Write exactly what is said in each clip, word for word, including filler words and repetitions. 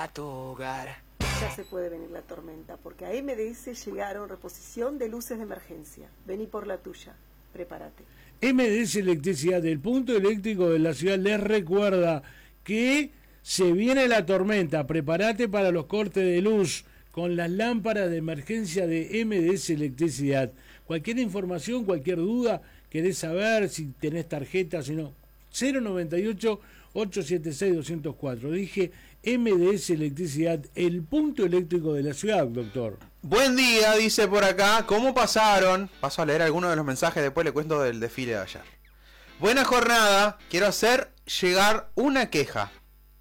a tu hogar. Ya se puede venir la tormenta, porque a M D S llegaron reposición de luces de emergencia. Vení por la tuya, prepárate. M D S Electricidad, el punto eléctrico de la ciudad, les recuerda que se viene la tormenta. Prepárate para los cortes de luz con las lámparas de emergencia de M D S Electricidad. Cualquier información, cualquier duda, querés saber si tenés tarjeta, si no, cero noventa y ocho, ochocientos setenta y seis, doscientos cuatro. Dije M D S Electricidad, el punto eléctrico de la ciudad, doctor. Buen día, dice por acá. ¿Cómo pasaron? Paso a leer algunos de los mensajes, después le cuento del desfile de ayer. Buena jornada, quiero hacer llegar una queja.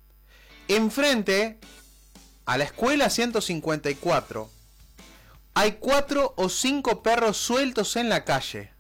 Enfrente a la escuela ciento cincuenta y cuatro hay cuatro o cinco perros sueltos en la calle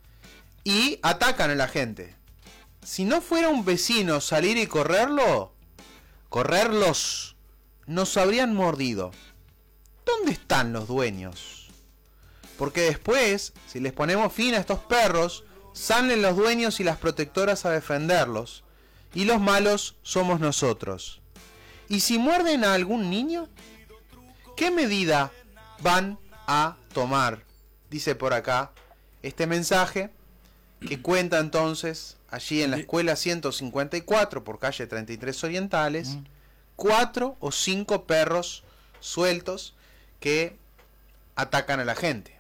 y atacan a la gente. Si no fuera un vecino salir y correrlo, correrlos, nos habrían mordido. ¿Dónde están los dueños? Porque después, si les ponemos fin a estos perros, salen los dueños y las protectoras a defenderlos, y los malos somos nosotros. ¿Y si muerden a algún niño? ¿Qué medida van a tomar? Dice por acá este mensaje que cuenta entonces allí en la escuela ciento cincuenta y cuatro por calle treinta y tres Orientales, cuatro o cinco perros sueltos que atacan a la gente.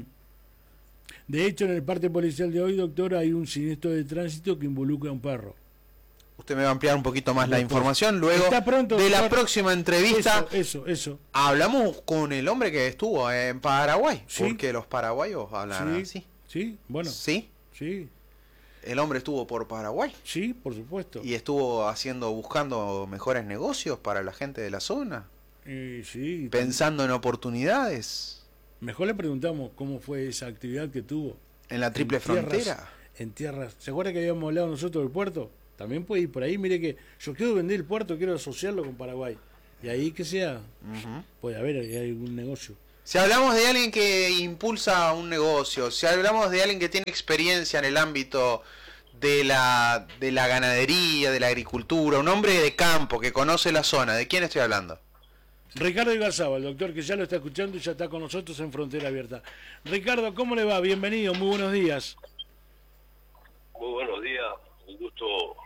De hecho, en el parte policial de hoy, doctor, hay un siniestro de tránsito que involucra a un perro. Usted me va a ampliar un poquito más la información luego pronto, de la doctor. próxima entrevista. Eso, eso, eso. Hablamos con el hombre que estuvo en Paraguay, ¿Sí? Porque los paraguayos hablan Sí, así. sí, bueno. ¿Sí? Sí. El hombre estuvo por Paraguay. Sí, por supuesto. Y estuvo haciendo, buscando mejores negocios para la gente de la zona. Eh, sí. Pensando en oportunidades. Mejor le preguntamos cómo fue esa actividad que tuvo. En la triple en tierras, frontera. En tierras. ¿Se acuerda que habíamos hablado nosotros del puerto? También puede ir por ahí. Mire que yo quiero vender el puerto, quiero asociarlo con Paraguay. Y ahí que sea, uh-huh. puede haber hay algún negocio. Si hablamos de alguien que impulsa un negocio, si hablamos de alguien que tiene experiencia en el ámbito de la, de la ganadería, de la agricultura, un hombre de campo que conoce la zona, ¿de quién estoy hablando? Ricardo Igarzábal, el doctor, que ya lo está escuchando y ya está con nosotros en Frontera Abierta. Ricardo, ¿cómo le va? Bienvenido, muy buenos días. Muy buenos días, un gusto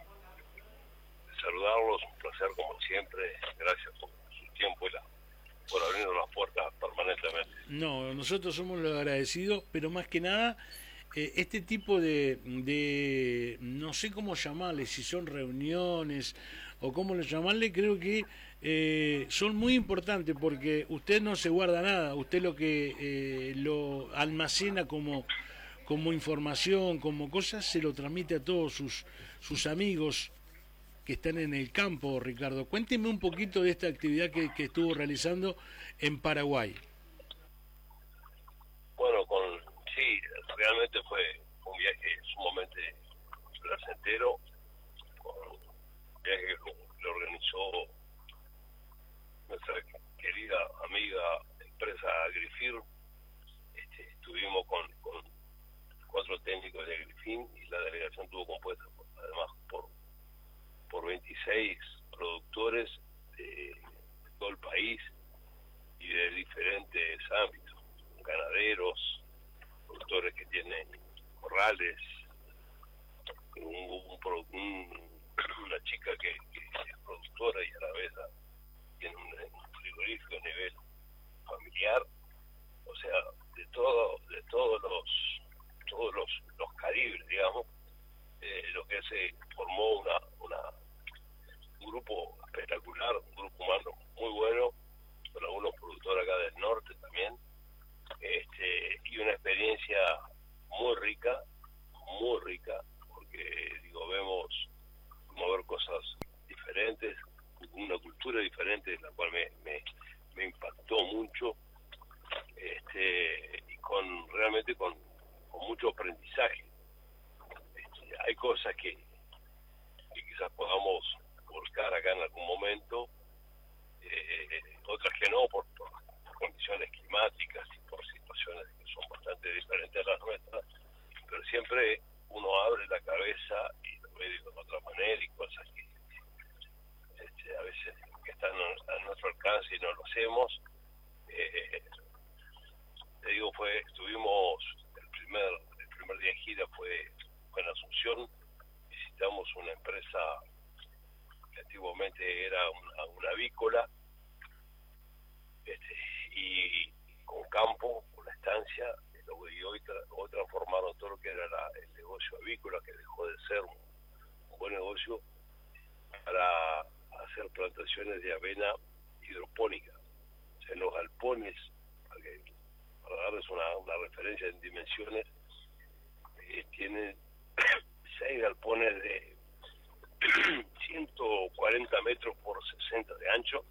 saludarlos, un placer como siempre, gracias por su tiempo y la, por abrirnos las puertas permanentemente. No, nosotros somos los agradecidos, pero más que nada, eh, este tipo de, de, no sé cómo llamarle, si son reuniones o cómo lo llamarle, creo que eh, son muy importantes porque usted no se guarda nada, usted lo que eh, lo almacena como, como información, como cosas, se lo transmite a todos sus, sus amigos que están en el campo. Ricardo, cuénteme un poquito de esta actividad que, que estuvo realizando en Paraguay. Bueno, con sí, realmente fue un viaje sumamente placentero, un viaje que lo organizó nuestra querida amiga empresa Agrifir. Este, estuvimos con, con cuatro técnicos de Agrifin y la delegación estuvo compuesta por, además por por veintiséis productores de todo el país y de diferentes ámbitos, ganaderos, productores que tienen corrales, un, un, un, una chica que, que es productora y a la vez tiene un, un frigorífico a nivel familiar, o sea, de todo, de todos los todos los, los calibres, digamos, eh, lo que se formó una, una un grupo espectacular, un grupo humano muy bueno, con algunos productores acá del norte también, este y una experiencia muy rica, muy rica, porque digo, vemos como ver cosas diferentes, una cultura diferente, la cual me, me, me impactó mucho, este y con realmente con, con mucho aprendizaje. Este, hay cosas que, que quizás podamos buscar acá en algún momento, eh, otras que no, por, por condiciones climáticas y por situaciones que son bastante diferentes a las nuestras, pero siempre uno abre la cabeza y lo ve de otra manera y cosas que este, a veces que están a chance y no lo hacemos. Eh, te digo, fue, estuvimos, el primer, el primer día de gira fue, fue en Asunción, visitamos una empresa que antiguamente era una, una avícola, este, y con campo, con la estancia, y hoy, tra hoy transformaron todo lo que era la, el negocio avícola, que dejó de ser un, un buen negocio, para hacer plantaciones de avena hidropónica. O sea, en los galpones, para, que, para darles una, una referencia en dimensiones, eh, tienen seis galpones de ciento cuarenta metros por sesenta de ancho,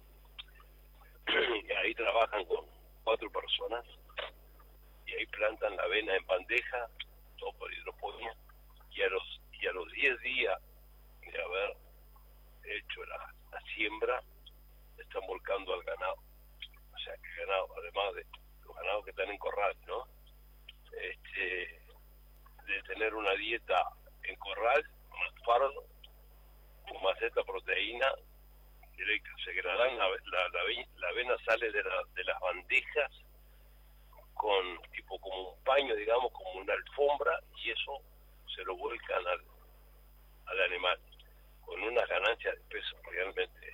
y ahí trabajan con cuatro personas, y ahí plantan la avena en bandeja, todo por hidroponía, y a los y a los diez días de haber hecho la, la siembra, están volcando al ganado. O sea, que el ganado, además de los ganados que están en corral, ¿no? Este, de tener una dieta en corral, más fardo, con maceta proteína directa. O sea, que la, la, la, la, la avena sale de, la, de las bandejas con tipo como un paño, digamos, como una alfombra, y eso se lo vuelcan al, al animal, con unas ganancias de peso realmente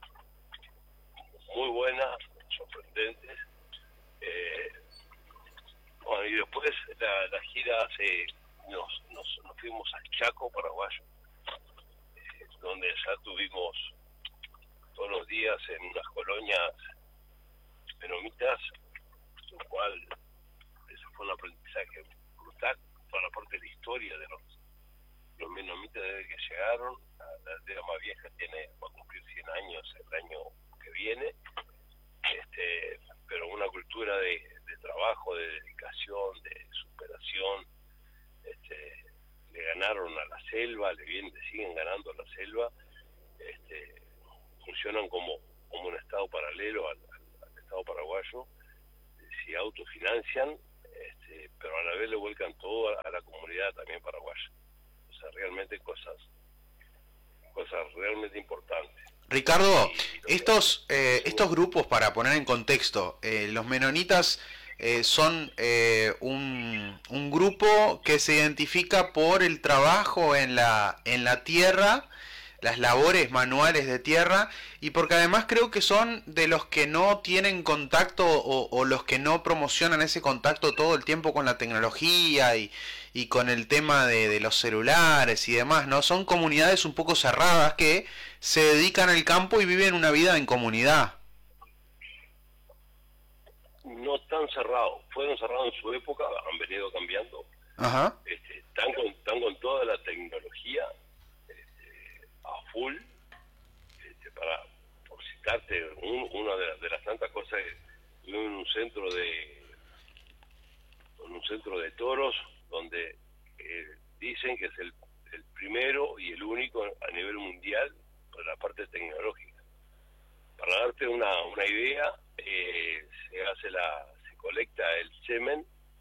muy buenas, sorprendentes. Eh, bueno, y después la, la gira se, nos, nos, nos fuimos al Chaco paraguayo, eh, donde ya tuvimos todos los días en unas colonias menomitas, lo cual eso fue un aprendizaje brutal, toda la parte de la historia de los los menomitas desde que llegaron. La, la aldea más vieja tiene, va a cumplir cien años el año que viene, este, pero una cultura de, de trabajo, de dedicación, de superación. Este, le ganaron a la selva, le, vienen, le siguen ganando a la selva, este, funcionan como, como un estado paralelo al, al, al estado paraguayo, se autofinancian, este, pero a la vez le vuelcan todo a, a la comunidad también paraguaya. O sea, realmente cosas cosas realmente importantes. Ricardo, Y estos que, eh, estos grupos, para poner en contexto, eh, los menonitas eh, son eh, un, un grupo que se identifica por el trabajo en la en la tierra, las labores manuales de tierra, y porque además creo que son de los que no tienen contacto o, o los que no promocionan ese contacto todo el tiempo con la tecnología y, y con el tema de, de los celulares y demás, ¿no? Son comunidades un poco cerradas que se dedican al campo y viven una vida en comunidad. no tan cerrados, fueron cerrados en su época, han venido cambiando. Ajá. Este, están, con, están con toda la tecnología este, a full, este, para, por citarte, un, una de, las, de las tantas cosas que vivo en un centro de en un centro de toros donde eh, dicen que es el, el primero y el único a nivel mundial por la parte tecnológica. Para darte una, una idea, eh, se hace la se colecta el semen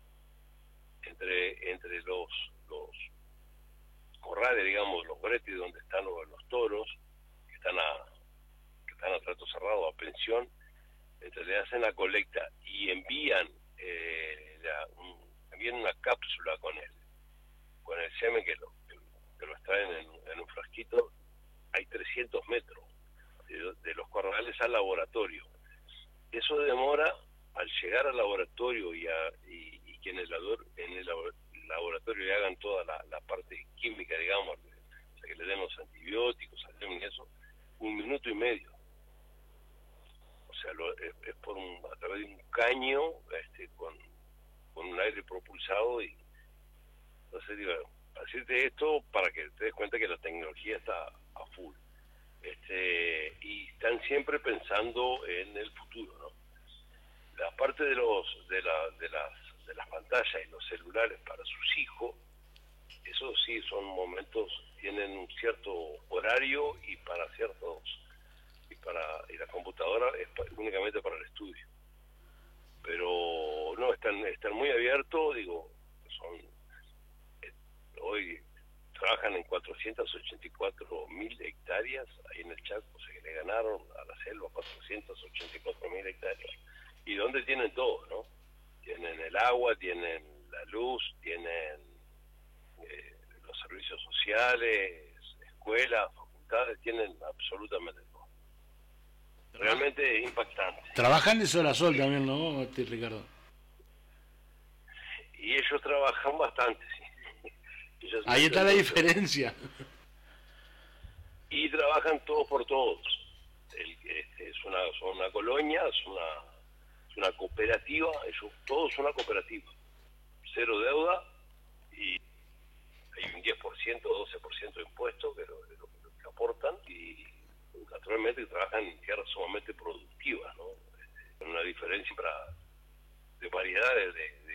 entre entre los los corrales, digamos, los bretes donde están los, los toros que están a que están a trato cerrado, a pensión. Entonces le hacen la colecta y envían eh, la, un, envían una cápsula con el con el semen que lo que lo extraen en, en un frasquito. Hay trescientos metros de, de los corrales al laboratorio. Eso demora, al llegar al laboratorio y, a, y, y que en el, en el laboratorio le hagan toda la, la parte química, digamos, o sea, que le den los antibióticos, y eso, un minuto y medio. O sea, lo, es, es por un, a través de un caño este, con, con un aire propulsado. Y entonces digo, decirte esto para que te des cuenta que la tecnología está a full. Este, y están siempre pensando en el futuro, ¿no? La parte de los de, la, de las de las pantallas y los celulares para sus hijos, eso sí son momentos, tienen un cierto horario y para ciertos y para y la computadora es únicamente para el estudio. Pero no están están muy abiertos, digo, son eh, hoy trabajan en cuatrocientas ochenta y cuatro mil hectáreas ahí en el Chaco, o sea que le ganaron a la selva cuatrocientas ochenta y cuatro mil hectáreas. Y donde tienen todo, ¿no? Tienen el agua, tienen la luz, tienen eh, los servicios sociales, escuelas, facultades, tienen absolutamente todo. Realmente es impactante. Trabajan de sol a sol también, ¿no, este, Ricardo? Y ellos trabajan bastante, sí. Ellos Ahí está la mucho. diferencia. Y trabajan todos por todos. El, este, es una, son una colonia, es una, es una cooperativa, ellos todos son una cooperativa. Cero deuda y hay un diez por ciento, doce por ciento de impuestos que lo, lo, lo que aportan y naturalmente trabajan en tierras sumamente productivas, ¿no? Con una diferencia para, de variedades de, de